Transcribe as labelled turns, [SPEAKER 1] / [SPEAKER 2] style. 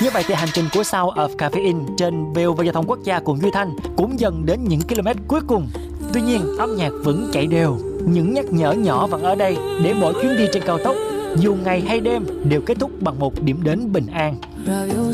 [SPEAKER 1] Như vậy thì hành trình của Sound of Caffeine trên VOV Giao thông Quốc gia cùng Duy Thanh cũng dần đến những km cuối cùng. Tuy nhiên, âm nhạc vẫn chạy đều. Những nhắc nhở nhỏ vẫn ở đây để mỗi chuyến đi trên cao tốc, dù ngày hay đêm, đều kết thúc bằng một điểm đến bình an.